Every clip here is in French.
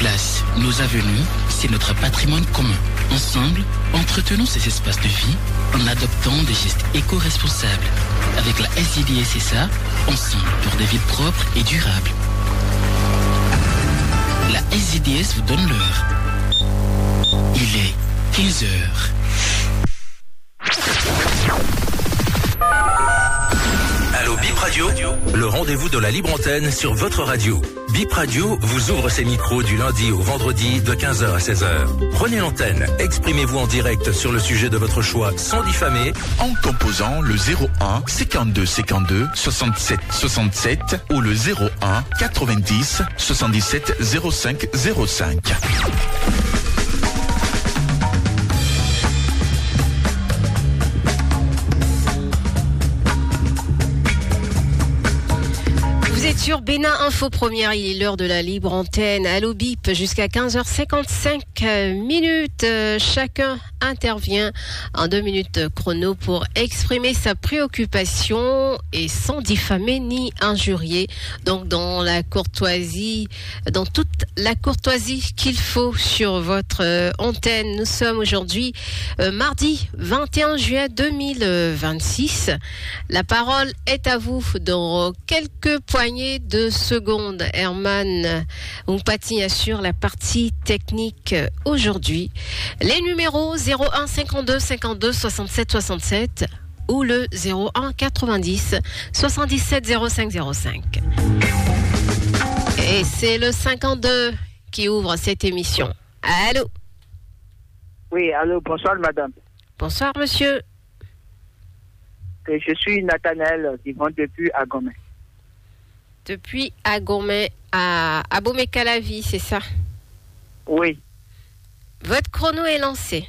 places, nos avenues, c'est notre patrimoine commun. Ensemble, entretenons ces espaces de vie en adoptant des gestes éco-responsables. Avec la SIDS-SA, ensemble pour des villes propres et durables. La SIDS vous donne l'heure. Il est 15h. Allô Bip Radio, le rendez-vous de la libre antenne sur votre radio. Bip Radio vous ouvre ses micros du lundi au vendredi de 15h à 16h. Prenez l'antenne, exprimez-vous en direct sur le sujet de votre choix sans diffamer. En composant le 01 52 52 67 67 ou le 01 90 77 05 05. Sur Bénin Info Première, il est l'heure de la libre antenne. Allô Bip, jusqu'à 15h55 minutes. Chacun intervient en 2 minutes chrono pour exprimer sa préoccupation et sans diffamer ni injurier. Donc dans la courtoisie, dans toute la courtoisie qu'il faut sur votre antenne. Nous sommes aujourd'hui mardi 21 juillet 2026. La parole est à vous dans quelques poignées de secondes. Herman Ompati assure la partie technique aujourd'hui. Les numéros 01 52 52 67 67 ou le 01 90 77 05 05. Et c'est le 52 qui ouvre cette émission. Allô? Oui, allô, bonsoir madame. Bonsoir monsieur. Je suis Nathanaël, vivant depuis Agomé. Depuis Agomé à Abomey-Calavi, c'est ça? Oui. Votre chrono est lancé.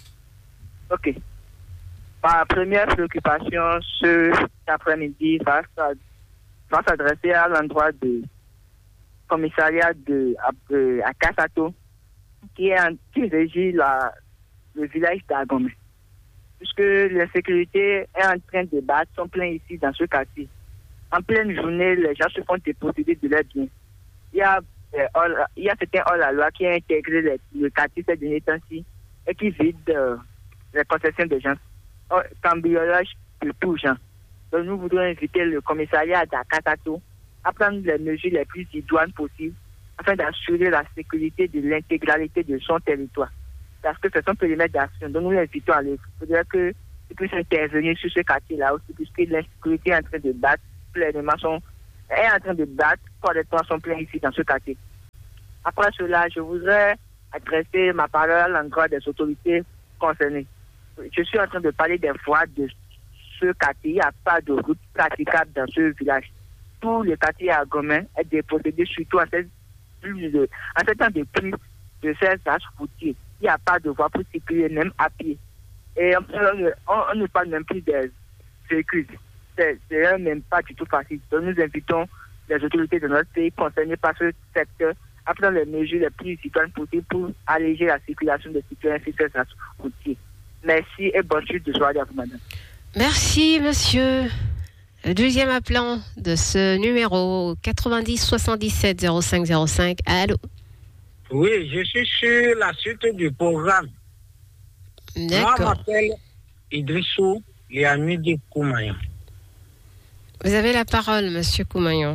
Ok. Ma première préoccupation cet après-midi va s'adresser à l'endroit du commissariat à Kassato qui régit le village d'Agomé. Puisque l'insécurité est en train de battre son plein ici dans ce quartier. En pleine journée, les gens se font déposséder de leurs biens. Il y a certains hors-la-loi qui ont intégré le quartier ces derniers temps-ci et qui vident les concessions des gens. Cambriolage de tout genre. Donc nous voudrions inviter le commissariat d'Akatato à prendre les mesures les plus idoines possibles afin d'assurer la sécurité de l'intégralité de son territoire. Parce que c'est son périmètre d'action. Donc nous l'invitons à aller. Il faudrait qu'ils puissent intervenir sur ce quartier-là aussi, puisque l'insécurité est en train de battre. Les éléments est en train de battre correctement son plein ici dans ce quartier. Après cela, je voudrais adresser ma parole à l'endroit des autorités concernées. Je suis en train de parler des voies de ce quartier. Il n'y a pas de route praticable dans ce village. Tout le quartier à Gomin est dépossédé, surtout en cette temps de pluie de ces axes routiers. Il n'y a pas de voie pour circuler, même à pied. Et on ne parle même plus des véhicules. C'est même pas du tout facile. Donc nous invitons les autorités de notre pays concernées par ce secteur à prendre les mesures les plus citoyennes possibles pour alléger la circulation des citoyens sur ces axes routiers. Merci et bonne suite de soirée à vous, madame. Merci, monsieur. Le deuxième appelant de ce numéro 90 77 05 05. Allô? Oui, je suis sur la suite du programme. D'accord. Moi, je m'appelle Idrissou Liamidi Koumayan. Vous avez la parole, monsieur Koumayan.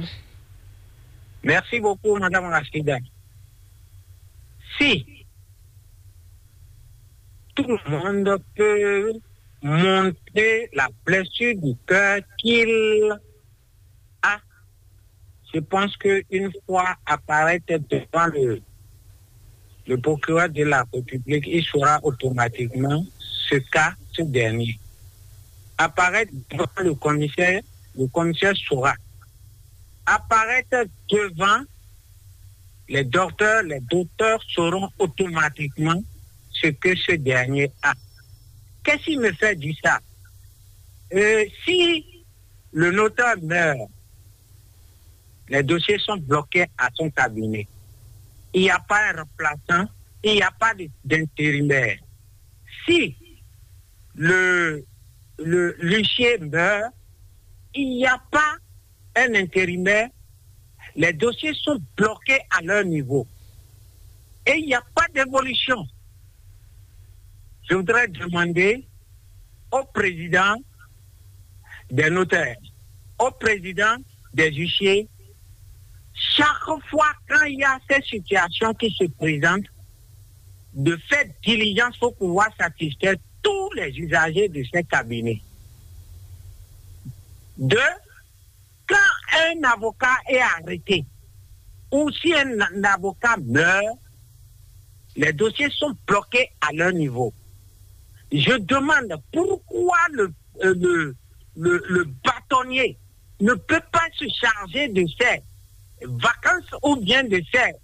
Merci beaucoup, madame Rachida. Si tout le monde peut montrer la blessure du cœur qu'il a, je pense qu'une fois apparaître devant le procureur de la République, il saura automatiquement ce dernier. Apparaître devant le commissaire saura. Apparaître devant les docteurs sauront automatiquement ce que ce dernier a. Qu'est-ce qui me fait dire ça? Si le notaire meurt, les dossiers sont bloqués à son cabinet. Il n'y a pas un remplaçant, il n'y a pas d'intérimaire. Si l'huissier meurt, il n'y a pas un intérimaire, les dossiers sont bloqués à leur niveau. Et il n'y a pas d'évolution. Je voudrais demander au président des notaires, au président des huissiers, chaque fois quand il y a ces situations qui se présentent, de faire diligence pour pouvoir satisfaire tous les usagers de ces cabinets. 2, quand un avocat est arrêté, ou si un avocat meurt, les dossiers sont bloqués à leur niveau. Je demande pourquoi le bâtonnier ne peut pas se charger de ces vacances ou bien de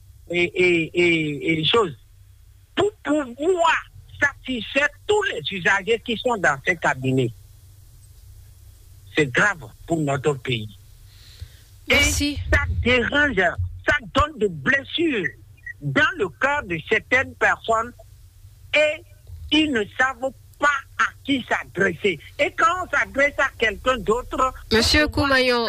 ces choses pour pouvoir satisfaire tous les usagers qui sont dans ces cabinets. C'est grave pour notre pays. Merci. Et ça dérange, ça donne des blessures dans le cœur de certaines personnes et ils ne savent pas à qui s'adresser. Et quand on s'adresse à quelqu'un d'autre... Monsieur Koumayon,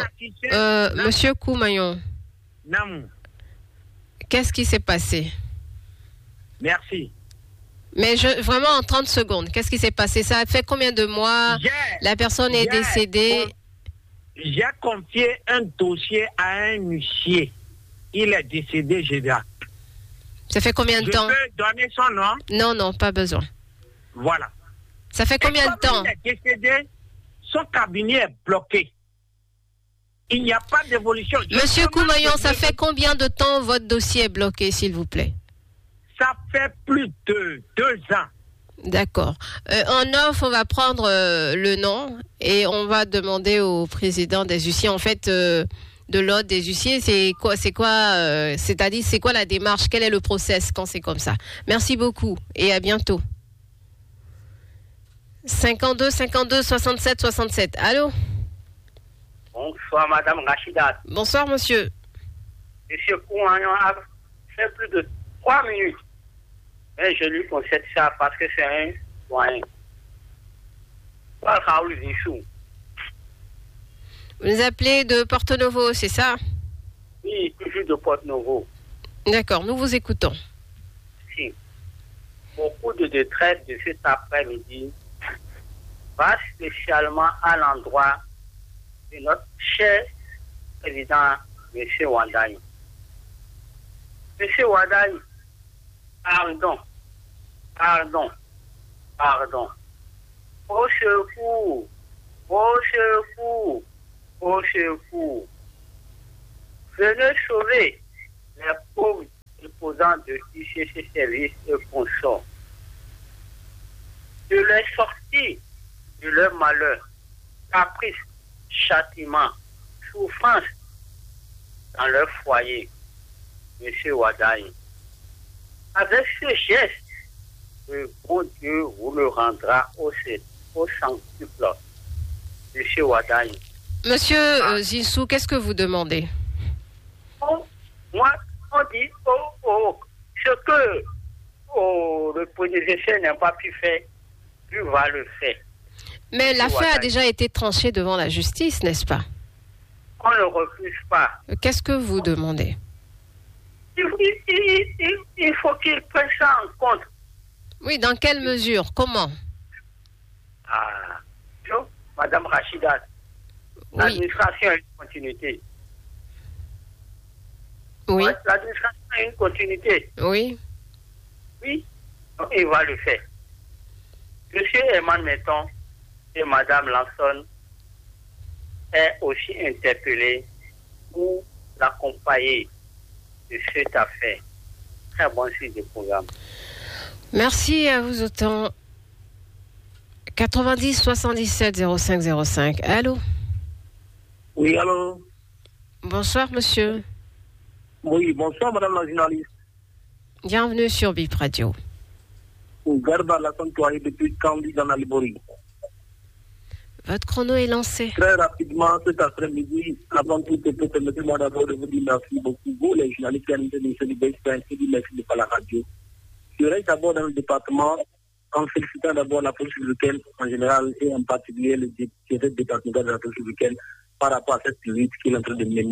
non. Qu'est-ce qui s'est passé? Merci. Mais vraiment en 30 secondes, qu'est-ce qui s'est passé? Ça a fait combien de mois? La personne est décédée. J'ai confié un dossier à un huissier. Il est décédé, déjà. Ça fait combien de temps? Je peux donner son nom? Non, pas besoin. Voilà. Ça fait combien de temps? Il est décédé, son cabinet est bloqué. Il n'y a pas d'évolution. Monsieur Koumayon, ça fait combien de temps votre dossier est bloqué, s'il vous plaît? Ça fait plus de 2 ans. D'accord. En off, on va prendre le nom et on va demander au président des huissiers, en fait, de l'ordre des huissiers, c'est-à-dire c'est quoi la démarche, quel est le process quand c'est comme ça. Merci beaucoup et à bientôt. 52 67 67. Allô? Bonsoir, Madame Rachidat. Bonsoir, monsieur. Monsieur Koumayon a fait plus de 3 minutes. Et je lui concède ça parce que c'est un moyen. Raoul Zissou. Vous nous appelez de Porto Novo, c'est ça? Oui, toujours de Porto Novo. D'accord, nous vous écoutons. Si. Beaucoup de détresse de cet après-midi va spécialement à l'endroit de notre cher président, M. Wadaï. M. Wadaï, pardon. Au secours. Venez sauver les pauvres déposants de ICC services et consorts. De les sortir de leur malheur, caprice, châtiment, souffrance dans leur foyer. Monsieur Wadaï. Avec ce geste, le bon Dieu vous le rendra au centuple. Monsieur Wadaï. Monsieur Zissou, qu'est-ce que vous demandez? Moi, on dit ce que le prédécesseur n'a pas pu faire, lui va le faire. Mais l'affaire a déjà été tranchée devant la justice, n'est-ce pas? On ne refuse pas. Qu'est-ce que vous demandez? Il faut qu'il prenne ça en compte. Oui, dans quelle mesure? Comment? Madame Rachidat, l'administration a une continuité. Oui. L'administration a une continuité. Oui. Oui, donc il va le faire. Monsieur Herman Metton et Madame Lanson est aussi interpellé pour l'accompagner de cette affaire. Très bon suite de programme. Merci à vous autant. 90 77 05 05. Allô? Oui, allô? Bonsoir, monsieur. Oui, bonsoir, madame la journaliste. Bienvenue sur BIP Radio. Garba la Santoye depuis Kandi dans la Liborie. Votre chrono est lancé. Très rapidement, cet après-midi, avant tout, permettez-moi d'abord de vous dire merci beaucoup, vous, les journalistes qui animent l'émission du BSP, ainsi que merci de pas la radio. Je reste d'abord dans le département en félicitant d'abord la police africaine en général et en particulier le directeur départemental de la police africaine par rapport à cette lutte qu'il est en train de mener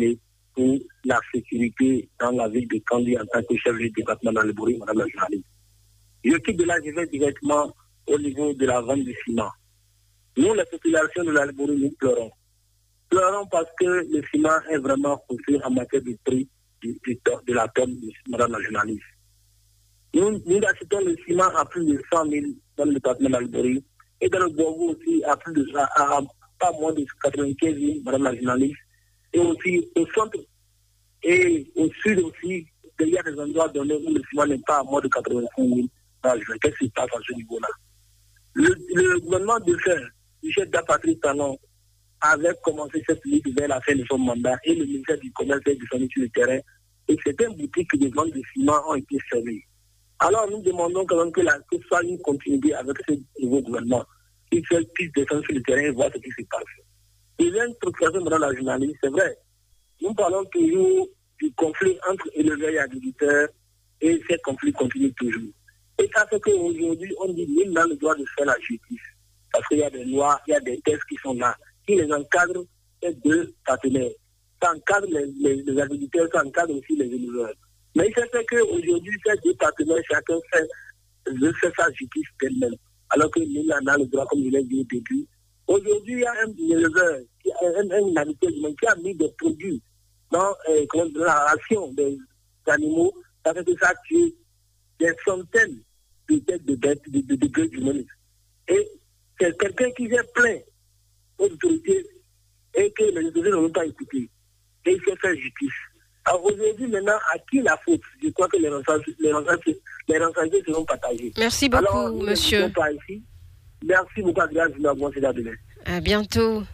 pour la sécurité dans la ville de Kandi en tant que chef du département d'Albouri, madame la journaliste. Je quitte de là, je vais directement au niveau de la vente du ciment. Nous, la population de l'Albouri, nous pleurons. Pleurons parce que le ciment est vraiment haussé en matière de prix de la tonne, madame la journaliste. Nous achetons le ciment à plus de 100 000 dans le département d'Albouri et dans le Borgo aussi à plus de pas moins de 95 000, madame la journaliste. Et aussi au centre et au sud aussi, il y a des endroits donnés où le ciment n'est pas à moins de 85 000. Qu'est-ce qui se passe à ce niveau-là? Le gouvernement de fer, du chef d'Apatrice Talon, avait commencé cette lutte vers la fin de son mandat et le ministère du Commerce est descendu sur le terrain et certaines boutiques de vente de ciment ont été fermées. Alors nous demandons quand même que ce soit une continuité avec ce nouveau gouvernement qui puisse descendre sur le terrain et voir ce qui se passe. Deuxième préoccupation dans la journaliste, c'est vrai, nous parlons toujours du conflit entre éleveurs et agriculteurs et ces conflits continuent toujours. Et ça fait qu'aujourd'hui, on dit nul n'a le droit de faire la justice. Parce qu'il y a des lois, il y a des textes qui sont là, qui les encadrent ces deux partenaires. Ça encadre les agriculteurs, ça encadre aussi les éleveurs. Mais il se fait qu'aujourd'hui, ces deux partenaires, chacun veut faire sa justice d'elle-même. Alors que nul n'en a le droit, comme je l'ai dit au début. Aujourd'hui, il y a un éleveur, un agriculteur qui a mis des produits dans la ration des animaux. Ça fait que ça tue des centaines de têtes de bêtes, de bêtes humaines. Et c'est quelqu'un qui vient plein aux autorités et que les autorités n'ont pas écouté. Et il fait faire justice. Alors aujourd'hui, maintenant, à qui la faute? Je crois que les renseignés seront partagés. Merci beaucoup, alors, monsieur. Pas ici. Merci beaucoup, Adrien. À bientôt.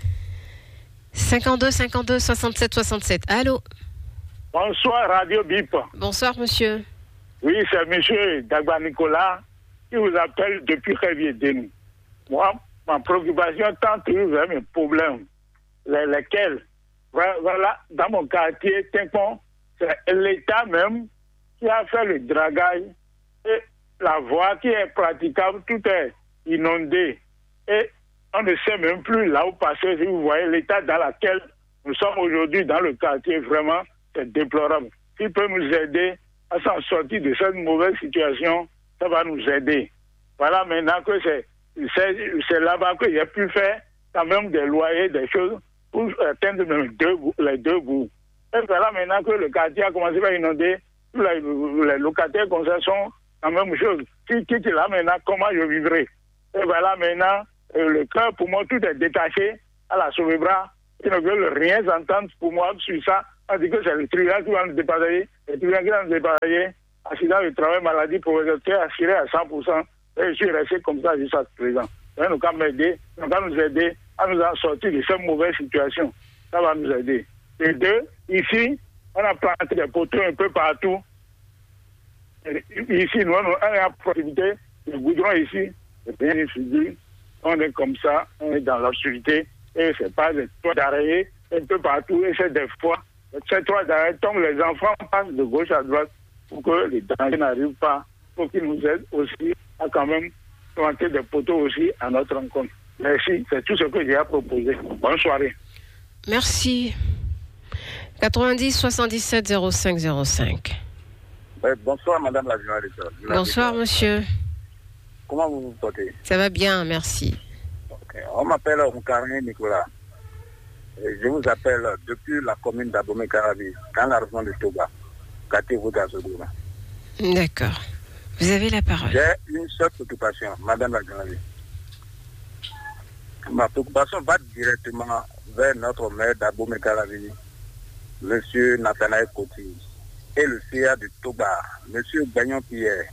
52 52 67 67. Allô? Bonsoir, Radio BIP. Bonsoir, monsieur. Oui, c'est monsieur Dagba Nicolas qui vous appelle depuis Révier-Denou. Moi, ma préoccupation tend toujours vers mes problèmes, lesquels, voilà, dans mon quartier, Timpon, c'est l'État même qui a fait le dragage et la voie qui est praticable, tout est inondé. Et on ne sait même plus là où passer. Si vous voyez l'état dans lequel nous sommes aujourd'hui dans le quartier, vraiment, c'est déplorable. S'il peut nous aider à s'en sortir de cette mauvaise situation, ça va nous aider. Voilà, maintenant que c'est là-bas que j'ai pu faire quand même des loyers, des choses pour atteindre les deux bouts. Et voilà, maintenant que le quartier a commencé à inonder, tous les locataires comme ça sont la même chose. Si quitte là maintenant, comment je vivrai? Et voilà, maintenant, le cœur, pour moi, tout est détaché à la Sauvebra. Ils ne veulent rien entendre pour moi sur ça. On dit que c'est le tribunal qui va nous départager. Le tribunal qui va nous départager. Accident de travail, maladie, professionnelle, assuré à 100%. Et je suis resté comme ça jusqu'à présent. Nous allons m'aider, nous aider à nous en sortir de cette mauvaise situation. Ça va nous aider. Et deux, ici, on a planté des poteaux un peu partout. Ici, nous, on a profité du goudron ici. Rien suivi. On est comme ça, on est dans l'obscurité. Et c'est pas des toits d'arrêt un peu partout. Et c'est des fois, ces toits d'arrêt tombent, les enfants passent de gauche à droite pour que les dangers n'arrivent pas. Pour qu'ils nous aident aussi à quand même planter des poteaux aussi à notre rencontre. Merci, c'est tout ce que j'ai à proposer. Bonne soirée. Merci. 90 77 05 05. Bonsoir, madame la journaliste. Bonsoir, monsieur. Comment vous vous portez? Ça va bien, merci. Okay. On m'appelle Moukarné Nicolas. Je vous appelle depuis la commune d'Abomey-Carabi, dans la région de Toba, quartier Vouta-Sogouma. D'accord. Vous avez la parole. J'ai une seule préoccupation, madame la journaliste. Ma préoccupation va directement vers notre maire d'Abomey-Carabi, monsieur Nathanaël Koti, et le CIA de Toba, monsieur Gagnon-Pierre.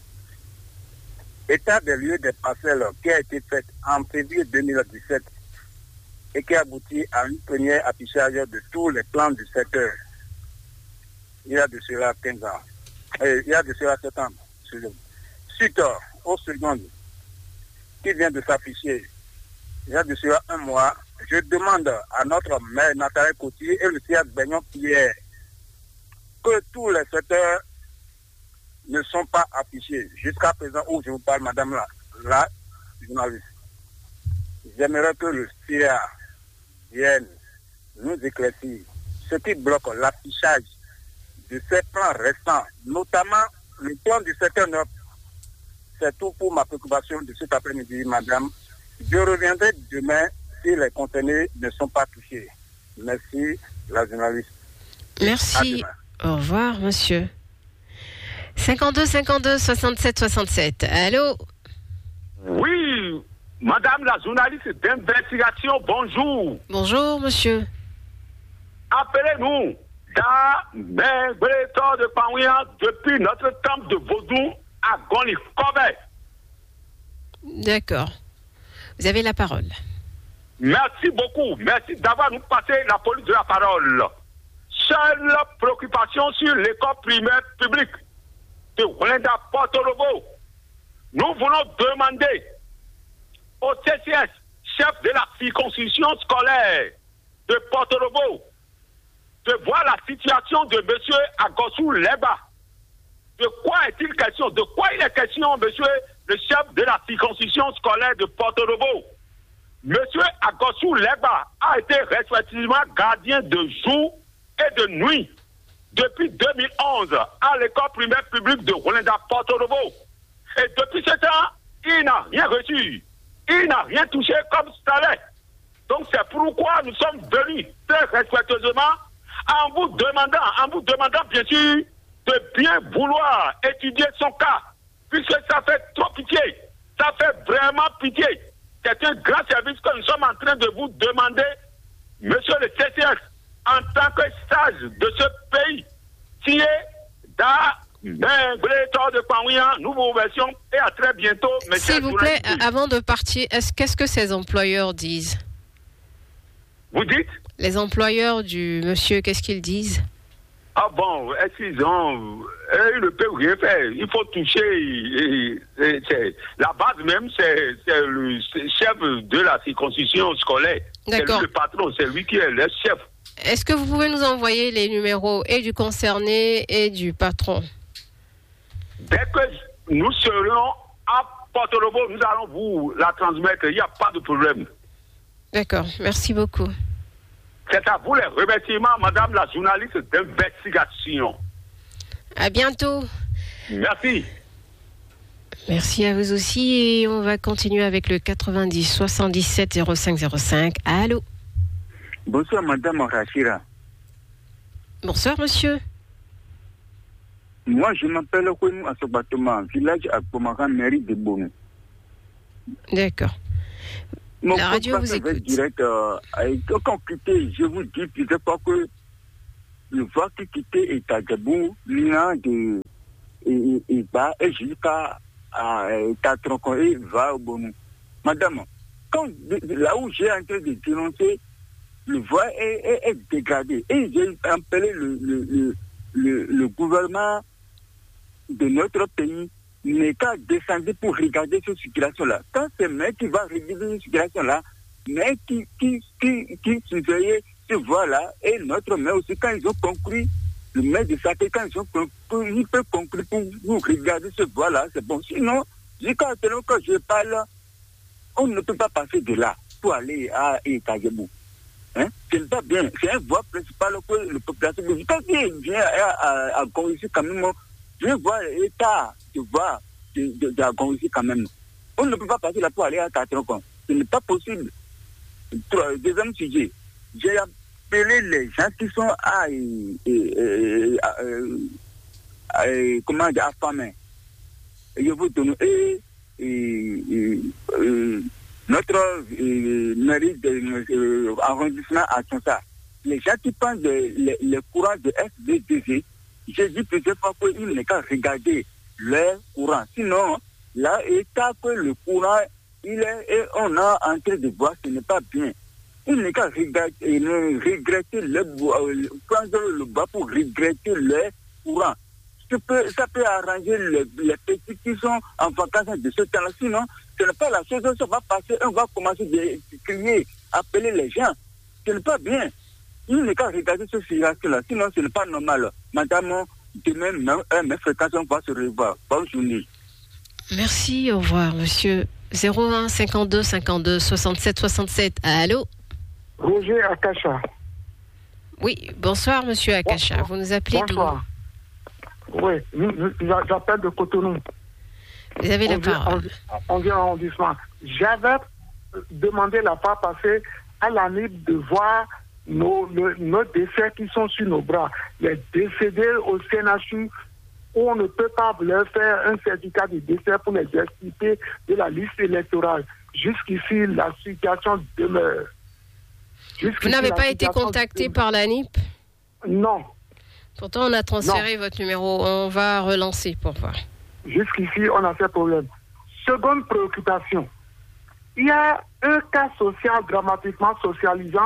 État des lieux des parcelles qui a été fait en février 2017 et qui aboutit à une première affichage de tous les plans du secteur. Il y a de cela 15 ans. Il y a de cela 7 ans. Suite au second qui vient de s'afficher, il y a de cela 1 mois, je demande à notre maire Nathalie Cotier et le CIA Gagnon-Pierre que tous les secteurs ne sont pas affichés. Jusqu'à présent où je vous parle, madame la journaliste. J'aimerais que le CIA vienne nous éclaircir ce qui bloque l'affichage de ces plans restants, notamment le plan du secteur Nord. C'est tout pour ma préoccupation de cet après-midi, madame. Je reviendrai demain si les contenus ne sont pas touchés. Merci, la journaliste. Merci. Au revoir, monsieur. 52 52 67 67. Allô? Oui, madame la journaliste d'investigation, bonjour. Bonjour, monsieur. Appelez-nous dans Béton de Panouia depuis notre temple de Vaudou à Goni-Kobe. D'accord. Vous avez la parole. Merci beaucoup. Merci d'avoir nous passé la police de la parole. Seule préoccupation sur l'école primaire publique de Rolenda Porto-Novo. Nous voulons demander au CCS, chef de la circonscription scolaire de Porto-Novo, de voir la situation de monsieur Agossou Leba. De quoi est-il question? De quoi il est question, monsieur le chef de la circonscription scolaire de Porto-Novo? Monsieur Agossou Leba a été respectivement gardien de jour et de nuit depuis 2011 à l'école primaire publique de Rolenda Porto-Novo. Et depuis ce temps, il n'a rien reçu. Il n'a rien touché comme salaire. Donc c'est pourquoi nous sommes venus très respectueusement en vous demandant bien sûr de bien vouloir étudier son cas, puisque ça fait trop pitié. Ça fait vraiment pitié. C'est un grand service que nous sommes en train de vous demander, monsieur le CCS, en tant que sage de ce pays, signé dans Béton de Panouia, nouvelle version, et à très bientôt, monsieur. S'il vous plaît, avant de partir, qu'est-ce que ces employeurs disent? Vous dites? Les employeurs du monsieur, qu'est-ce qu'ils disent? Ah bon, est-ce qu'ils ont... ils ne peuvent rien faire. Il faut toucher... la base même, c'est le chef de la circonscription scolaire. D'accord. C'est lui le patron, c'est lui qui est le chef. Est-ce que vous pouvez nous envoyer les numéros et du concerné et du patron? Dès que nous serons à Porto-Novo, nous allons vous la transmettre. Il n'y a pas de problème. D'accord, merci beaucoup. C'est à vous les remerciements, madame la journaliste d'investigation. À bientôt. Merci. Merci à vous aussi et on va continuer avec le 90 77 05 05. Allô? Bonsoir madame Rachira. Bonsoir monsieur. Moi je m'appelle Kounou Assobatoma, village à Pomara, mairie de Bonou. D'accord. Mon la radio vous écoute. Direct, quand quitté, je vous dis plusieurs fois que le voie qui quittait est à Gabou, l'un de et bas et jusqu'à Tatronco et va au Bonou. Madame, quand là où j'ai en train de dénoncer, le voie est dégradé. Et j'ai appelé le gouvernement de notre pays n'est qu'à descendre pour regarder cette circulation-là. Quand c'est mec qui va regarder cette circulation-là, mais qui surveillait ce voie-là, et notre maire aussi, quand ils ont conclu, le maire de Saké, quand ils ont conclu, il peut conclure pour vous regarder ce voie-là, c'est bon. Sinon, jusqu'à maintenant que je parle, on ne peut pas passer de là pour aller à Etagébou. Hein? Ce n'est pas bien. C'est un voie principal que la population... Quand il vient à Gourissi, quand même, je vois l'état de voie de Gourissi, quand même. On ne peut pas passer là pour aller à Tatronco. Ce n'est pas possible. Deuxième sujet. J'ai appelé les gens qui sont comment dire, affamés. Je vous donne... notre mairie de arrondissement à Tchonsa, les gens qui prennent les courants de SBDG, j'ai dit plusieurs fois qu'il n'est qu'à regarder leur courant. Sinon, là, état que le courant, il est, et on a en train de voir, ce n'est pas bien. Il n'est qu'à regretter prendre le bas pour regretter leur courant. Ça peut arranger les petits qui sont en vacances de ce temps-là. Sinon, ce n'est pas la chose, ça va passer, on va commencer à crier, appeler les gens. Ce n'est pas bien. Il n'est qu'à regarder ce situation-là, sinon ce n'est pas normal. Madame, demain, mes fréquences, on va se revoir. Bonne journée. Merci, au revoir, monsieur. 01 52 52 67 67. Allô? Roger Akacha. Oui, bonsoir, monsieur Akacha. Vous nous appelez d'où? Bonsoir. Oui, j'appelle de Cotonou. Vous avez la parole. On vient en arrondissement. J'avais demandé la fois passée à l'ANIP de voir nos décès qui sont sur nos bras. Les décédés au CNHU, où on ne peut pas leur faire un certificat de décès pour les extirper de la liste électorale. Jusqu'ici, la situation demeure. Vous n'avez pas été contacté par l'ANIP? Non. Pourtant, on a transféré votre numéro. On va relancer pour voir. Jusqu'ici, on a fait problème. Seconde préoccupation. Il y a un cas social dramatiquement socialisant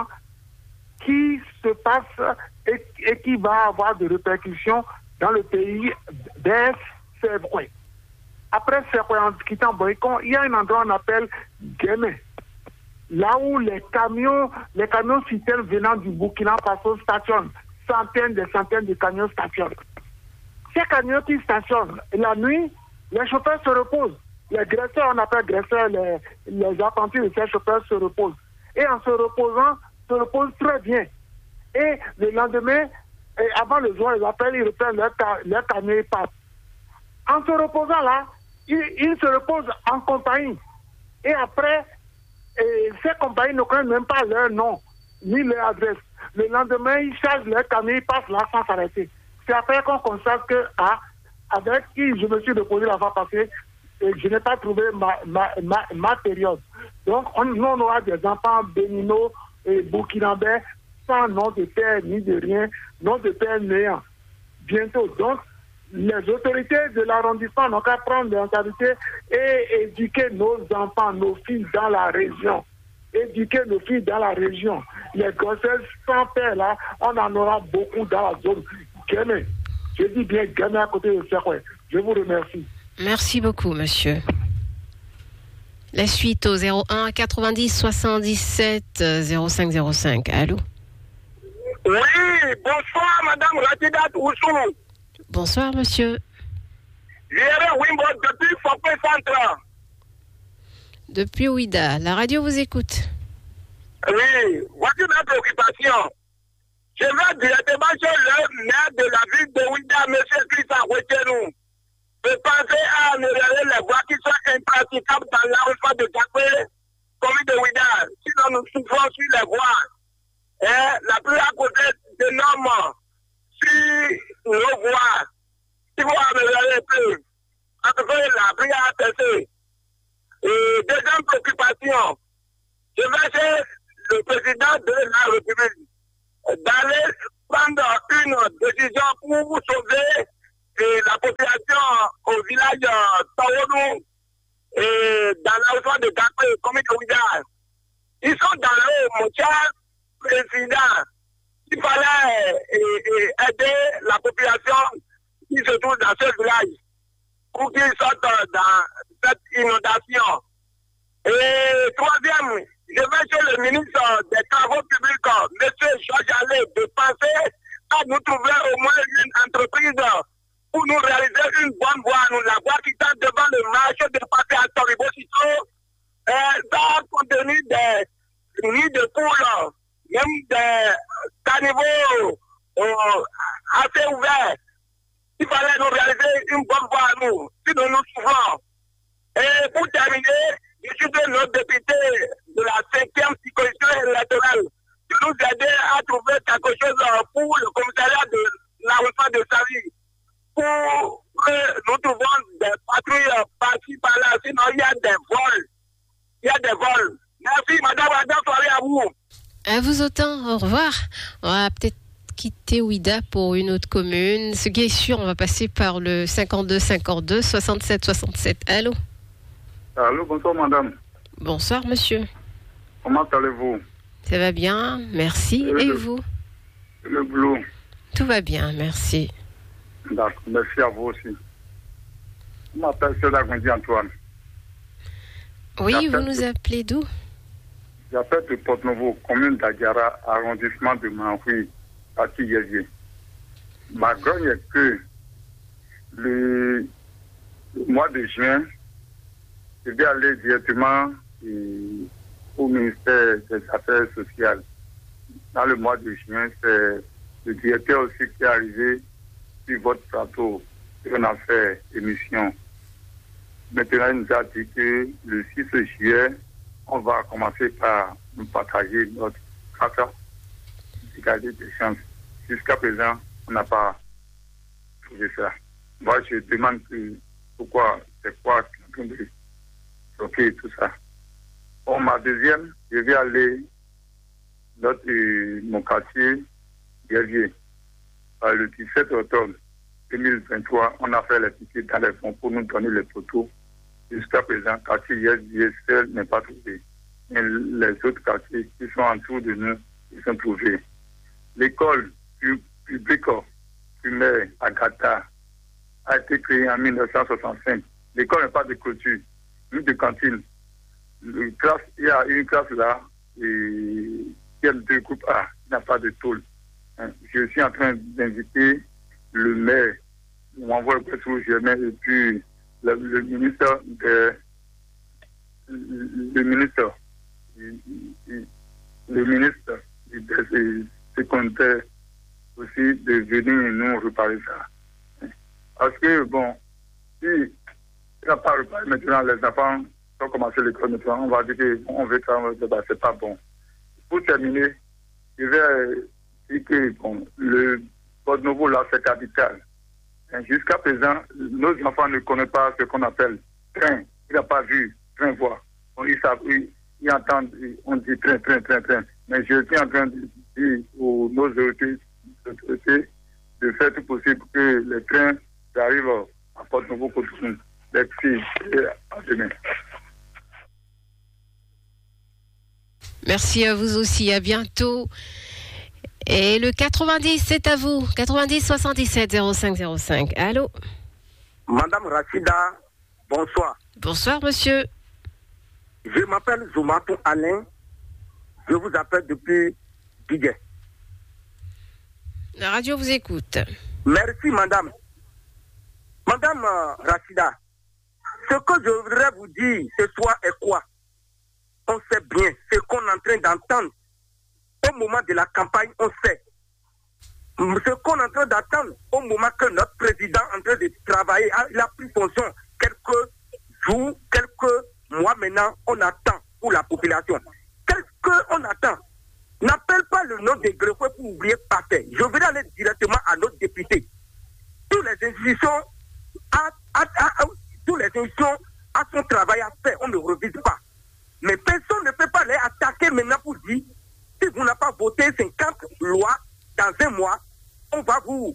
qui se passe et qui va avoir des répercussions dans le pays des Sèvres. Après Sèvres, en quittant Boycon, il y a un endroit qu'on appelle Guémé. Là où les camions citernes venant du Burkina Faso stationnent. Des centaines de camions stationnent. Ces camions qui stationnent, la nuit, les chauffeurs se reposent. Les graisseurs, on appelle graisseurs, les apprentis de ces chauffeurs se reposent. Et en se reposant, se reposent très bien. Et le lendemain, avant le jour, ils appellent, ils reprennent leur camion et partent. En se reposant là, ils se reposent en compagnie. Et après, ces compagnies ne connaissent même pas leur nom, ni leur adresse. Le lendemain, ils chargent leur camion, ils passent là sans s'arrêter. C'est après qu'on constate que, avec qui je me suis reposé la fois passée, et je n'ai pas trouvé ma période. Donc, on aura des enfants béninois et burkinabés sans nom de père ni de rien, nom de père néant. Bientôt. Donc, les autorités de l'arrondissement n'ont qu'à prendre des responsabilités et éduquer nos enfants, nos filles dans la région. Éduquer nos filles dans la région. Les grossesses sans père, là, on en aura beaucoup dans la zone. Guémé. Je dis bien Guémé à côté de Serroué. Je vous remercie. Merci beaucoup, monsieur. La suite au 01 90 77 05 05. Allô? Oui, bonsoir, madame Ratidat Oussou. Bonsoir, monsieur. Jéré Wimbo depuis Fopé Centre. Depuis Ouida, la radio vous écoute. Oui, voici ma préoccupation. Je vais directement chez le maire de la ville de Ouida, M. Christian Ouettenou. Je pensais à améliorer les voies qui sont impraticables dans l'arrondissement de Takwe, commune de Ouida. Sinon, nous souffrons sur les voies. Et la pluie à côté de normes sur nos voies. Il faut améliorer plus. Parce que la pluie a cessé. Et deuxième préoccupation, je vais chez le président de la République d'aller prendre une décision pour sauver la population au village Tawonou et dans l'arrondissement de Takwe, commune de Ouida. Ils sont dans l'eau, mon cher président. Il fallait aider la population qui se trouve dans ce village pour qu'ils sortent dans cette inondation. Et troisième, je vais chez le ministre des Travaux publics, M. Georges Allais, de penser à nous trouver au moins une entreprise pour nous réaliser une bonne voie. Nous la voie qui tente devant le marché de passer à Toribosito, sans contenir des nids de poules, même des caniveaux assez ouverts. Il fallait nous réaliser une bonne voie à nous, sinon nous souffrons. Et pour terminer, je suis de notre député de la 5e circonscription électorale de nous aider à trouver quelque chose pour le commissariat de l'arrondissement de Sali, pour que nous trouvons des patrouilles par-ci, par-là, sinon il y a des vols. Il y a des vols. Merci, madame, bonne soirée à vous. À vous autant, au revoir. On va peut-être quitter Ouida pour une autre commune. Ce qui est sûr, on va passer par le 52 52 67 67. Allô? Allô, bonsoir madame. Bonsoir monsieur. Comment allez-vous? Ça va bien, merci. Et vous? Le boulot? Tout va bien, merci. D'accord, merci à vous aussi. Je m'appelle Cédric Gondi Antoine. Oui, vous nous appelez d'où? J'appelle de Porte-Nouveau, commune d'Aguara, arrondissement de Manhoui, à Tiyézié. Ma grogne est que le mois de juin, je vais aller directement au ministère des Affaires sociales. dans le mois de juin, c'est le directeur aussi qui est arrivé sur votre plateau et on a fait émission. Maintenant, il nous a dit que le 6 juillet, on va commencer par nous partager notre carte d'égalité des chances. Jusqu'à présent, on n'a pas trouvé ça. Moi, je demande pourquoi, c'est quoi qui est en train de bloquer tout ça. Bon, ma deuxième, je vais aller dans mon quartier, Guerrier. Le 17 octobre 2023, on a fait les piquets dans les fonds pour nous donner les photos. Jusqu'à présent, quartier seul n'est pas trouvé. Mais les autres quartiers qui sont autour de nous, ils sont trouvés. L'école publique primaire à Gata a été créée en 1965. L'école n'a pas de clôture, ni de cantine. Il y a une classe là, qui est de groupe A, il n'y a pas de tôle. Je suis en train d'inviter le maire, on m'envoie le presse rouge, et puis le ministre secondaire aussi de venir nous reparler ça. Parce que, bon, si il n'a pas reparlé maintenant, les enfants ont commencé l'école maintenant, on va dire qu'on veut travailler, c'est pas bon. Pour terminer, je vais dire que, bon, le Porto-Novo, là, c'est capital. Jusqu'à présent, nos enfants ne connaissent pas ce qu'on appelle train. Il n'a pas vu train voir. Ils entendent, on dit train. Mais je suis en train de dire aux nos autorités de faire tout possible que les trains arrivent à Porto-Novo pour tout le monde. Merci et à demain. Merci à vous aussi, à bientôt. Et le 90, c'est à vous. 90 77 05 05. Allô? Madame Rachida, bonsoir. Bonsoir, monsieur. Je m'appelle Zoumatou Alain. Je vous appelle depuis Didier. La radio vous écoute. Merci, madame. Madame Rachida, ce que je voudrais vous dire ce soir est quoi? On sait bien ce qu'on est en train d'entendre. Au moment de la campagne, on sait. Ce qu'on est en train d'attendre, au moment que notre président est en train de travailler, il a pris fonction quelques jours, quelques mois maintenant, on attend pour la population. Qu'est-ce qu'on attend? N'appelle pas le nom des greffiers pour oublier parfait. Je vais aller directement à notre député. Toutes les institutions, à son travail à faire, on ne revise pas. Mais personne ne peut pas les attaquer maintenant pour dire si vous n'avez pas voté 50 lois dans un mois, on va vous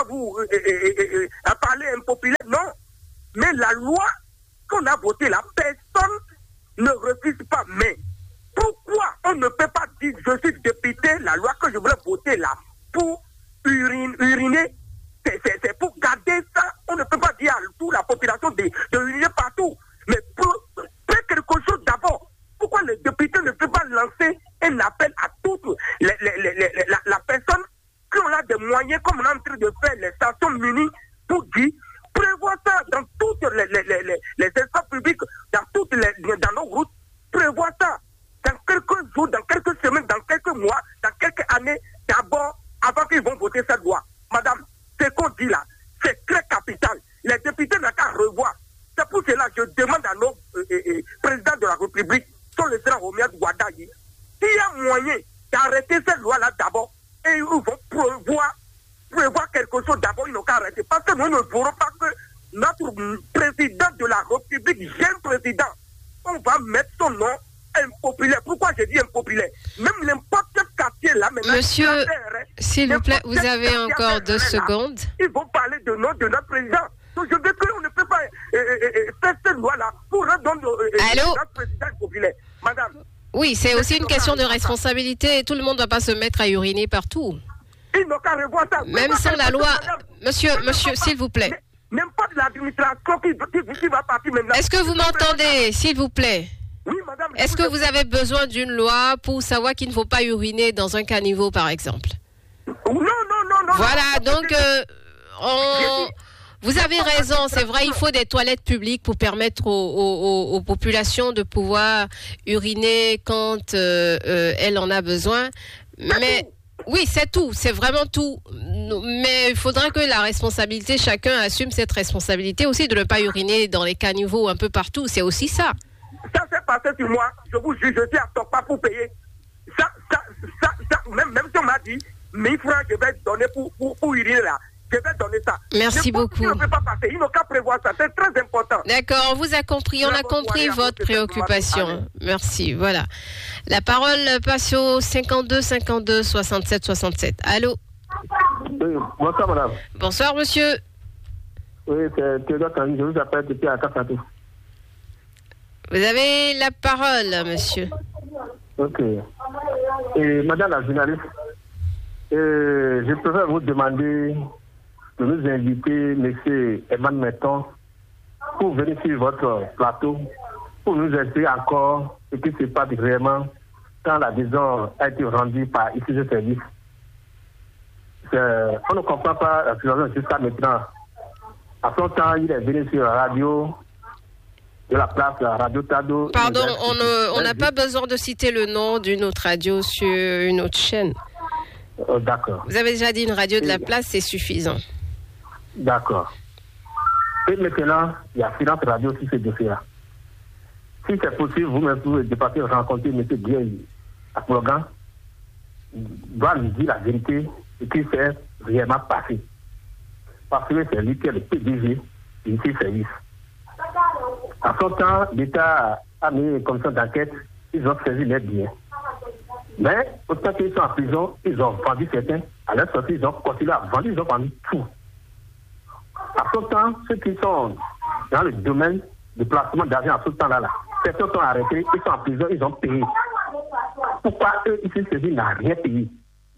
parler impopulaire. Non. Mais la loi qu'on a votée là, personne ne refuse pas. Mais pourquoi on ne peut pas dire je suis député, la loi que je voulais voter là, pour uriner, c'est pour garder ça. On ne peut pas dire à toute la population de uriner partout. Mais pour quelque chose d'abord, pourquoi les députés ne peuvent pas lancer un appel à toutes la personne qui ont là des moyens, comme on est en train de faire les stations munies, pour dire, prévoit ça dans toutes les espaces publics, dans nos routes, prévoit ça dans quelques jours, dans quelques semaines, dans quelques mois, dans quelques années, d'abord, avant qu'ils vont voter cette loi. Madame, ce qu'on dit là, c'est très capital. Les députés n'ont qu'à revoir. C'est pour cela que je demande à nos présidents de la République, son le sera Roméa Ouaddahi, s'il y a moyen d'arrêter cette loi-là d'abord, et ils vont prévoir quelque chose d'abord, ils n'ont qu'à arrêter. Parce que nous ne voulons pas que notre président de la République, jeune président, on va mettre son nom impopulaire. Pourquoi je dis impopulaire? Même n'importe quel quartier là, maintenant. Monsieur, s'il vous plaît, vous avez encore 2 secondes. Ils vont parler de nom de notre président. Donc je veux qu'on ne peut pas faire cette loi-là pour rendre notre président populaire. Madame. Oui, c'est aussi une question de responsabilité. Tout le monde ne va pas se mettre à uriner partout. Ils n'ont qu'à revoir ça. Même sans la loi. Monsieur, s'il vous plaît. Même pas de l'administration qui va partir maintenant. Est-ce que vous m'entendez, s'il vous plaît? Oui, madame. Est-ce que vous avez besoin d'une loi pour savoir qu'il ne faut pas uriner dans un caniveau, par exemple? Non. Voilà, donc, vous avez raison, c'est vrai, il faut des toilettes publiques pour permettre aux populations de pouvoir uriner quand elles en ont besoin. Mais oui, c'est tout, c'est vraiment tout. Mais il faudrait que la responsabilité, chacun assume cette responsabilité aussi de ne pas uriner dans les caniveaux un peu partout. C'est aussi ça. Ça s'est passé sur moi. Je vous jure, je suis à ton pas pour payer. Ça, même si on m'a dit 1000 francs, je vais donner pour uriner là. Je vais donner ça. Merci beaucoup. Je ne peux pas passer. Il n'a qu'à prévoir ça. C'est très important. D'accord, on vous a compris. On a compris votre préoccupation. Merci. Voilà. La parole passe au 52 52 67 67. Allô? Oui, bonsoir, madame. Bonsoir, monsieur. Oui, c'est Théodore Camille. Je vous appelle depuis à Kafatou. Vous avez la parole, monsieur. Ok. Et madame la journaliste, je préfère vous demander de nous inviter M. Eman Metton pour venir sur votre plateau, pour nous expliquer encore ce qui se passe réellement quand la maison a été rendue par ici ce service. On ne comprend pas la situation jusqu'à maintenant. À son temps, il est venu sur la radio de la place, la radio Tado. Pardon, on n'a pas besoin de citer le nom d'une autre radio sur une autre chaîne. D'accord. Vous avez déjà dit une radio de la place, c'est suffisant. D'accord. Et maintenant, il y a Finance Radio sur ce dossier-là. Si c'est possible, vous-même, vous dépassez rencontrer M. Guy à Plogan, doit lui dire la vérité ce qui s'est réellement passé. Parce que c'est lui qui est le PDG de ici service. À son temps, l'État a mis une commission d'enquête, ils ont saisi les biens. Mais, autant qu'ils sont en prison, ils ont vendu certains. À leur sortie, ils ont continué à vendre, ils ont vendu tout. À ce temps, ceux qui sont dans le domaine de placement d'argent à ce temps-là, certains sont arrêtés, ils sont en prison, ils ont payé. Pourquoi eux, ici, ceux-ci n'ont rien payé?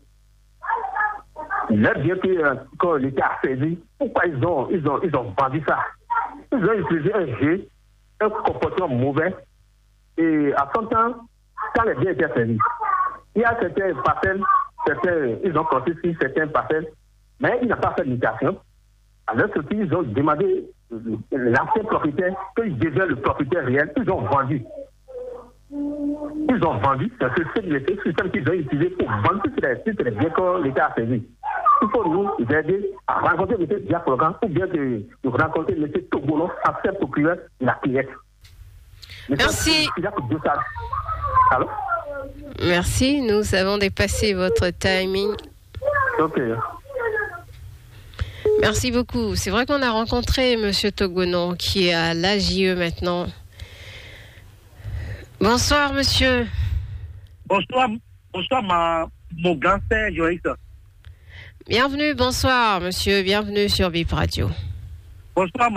Leur bien que l'État a saisi, pourquoi ils ont vendu ça? Ils ont utilisé un jeu, un comportement mauvais. Et à son temps, quand les biens étaient saisis, il y a certains parcelles, ils ont construit certains parcelles, mais ils n'ont pas fait de mutation. Alors, surtout, ils ont demandé l'ancien propriétaire qu'il devienne le propriétaire réel. Ils ont vendu. Ils ont vendu. C'est ce système qu'ils ont utilisé pour vendre tous les biens que l'État a saisi. Il faut nous aider à rencontrer M. Diaprogan ou bien de rencontrer M. Togono, ancien procureur de la Cliette. Merci. Allô? Merci, nous avons dépassé votre timing. Ok. Merci beaucoup. C'est vrai qu'on a rencontré M. Togonon qui est à l'AJE maintenant. Bonsoir, monsieur. Bonsoir mon grand frère Joïs. Bienvenue, bonsoir, monsieur. Bienvenue sur VIP Radio. Bonsoir,